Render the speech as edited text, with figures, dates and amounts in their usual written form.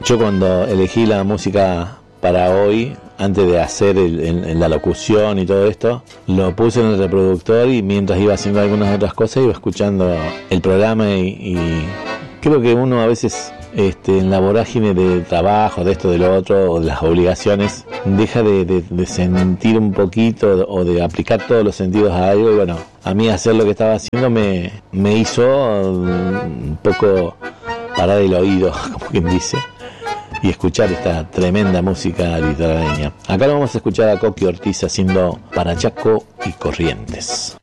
Yo cuando elegí la música para hoy, antes de hacer en la locución y todo esto, lo puse en el reproductor y mientras iba haciendo algunas otras cosas iba escuchando el programa y creo que uno a veces en la vorágine de trabajo, de esto, de lo otro, o de las obligaciones, deja de sentir un poquito o de aplicar todos los sentidos a algo y bueno, a mí hacer lo que estaba haciendo me hizo un poco parar el oído, como quien dice, y escuchar esta tremenda música litoraleña. Acá lo vamos a escuchar a Coqui Ortiz haciendo Para Chaco y Corrientes.